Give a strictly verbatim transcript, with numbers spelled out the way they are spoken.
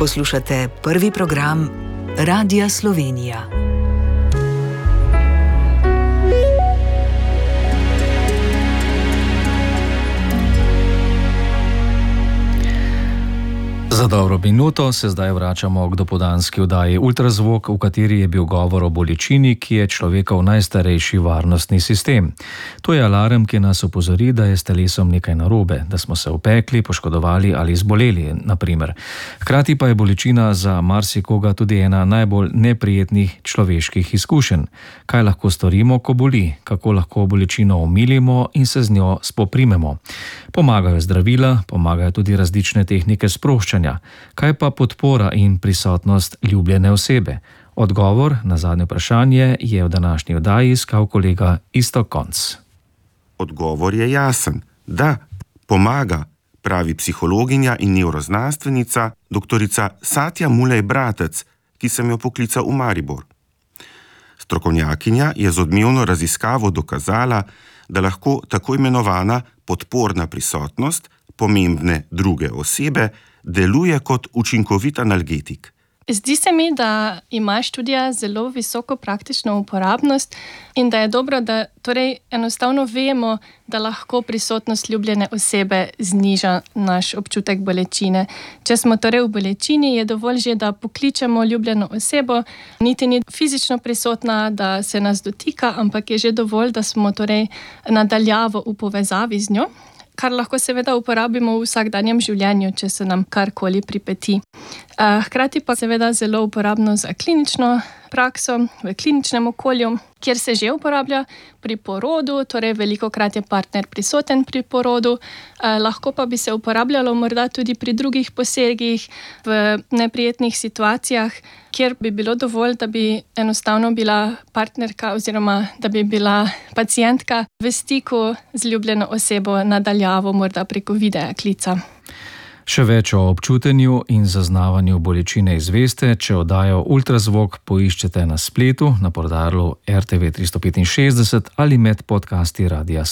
Poslušate prvi program Radia Slovenija. Za dobro minuto se zdaj vračamo k dopoldanski oddaji Ultrazvok, v kateri je bil govor o bolečini, ki je človekov najstarejši varnostni sistem. To je alarm, ki nas opozori, da je s telesom nekaj narobe, da smo se opekli, poškodovali ali zboleli, na primer. Hkrati pa je bolečina za marsikoga tudi ena najbolj neprijetnih človeških izkušenj. Kaj lahko storimo, ko boli? Kako lahko bolečino omilimo in se z njo spoprimemo? Pomagajo zdravila, pomagajo tudi različne tehnike sproščanja. Kaj pa podpora in prisotnost ljubljene osebe? Odgovor na zadnje vprašanje je v današnji oddaji iskal kolega Iztok Konc. Odgovor je jasen. Da, pomaga, pravi psihologinja in nevroznanstvenica doktorica Satja Mulej-Bratec, ki sem jo poklical v Maribor. Strokovnjakinja je z odmevno raziskavo dokazala, da lahko tako imenovana podporna prisotnost pomembne druge osebe deluje kot učinkovit analgetik. Zdi se mi, da ima študija zelo visoko praktično uporabnost in da je dobro, da torej enostavno vemo, da lahko prisotnost ljubljene osebe zniža naš občutek bolečine. Če smo torej v bolečini, je dovolj že, da pokličemo ljubljeno osebo, niti ni fizično prisotna, da se nas dotika, ampak je že dovolj, da smo torej nadaljavo v povezavi z njo, kar lahko seveda uporabimo v vsakdanjem življenju, če se nam karkoli pripeti. Hkrati pa seveda zelo uporabno za klinično prakso v kliničnem okolju, kjer se že uporablja pri porodu, torej velikokrat je partner prisoten pri porodu, lahko pa bi se uporabljalo morda tudi pri drugih posegih v neprijetnih situacijah, kjer bi bilo dovolj, da bi enostavno bila partnerka oziroma da bi bila pacientka v stiku z ljubljeno osebo nadaljavo, morda preko videa klica. Še več o občutenju in zaznavanju bolečine izveste, če oddajo Ultrazvok poiščete na spletu, na portalu R T V tristo petinšestdeset ali med podcasti Radia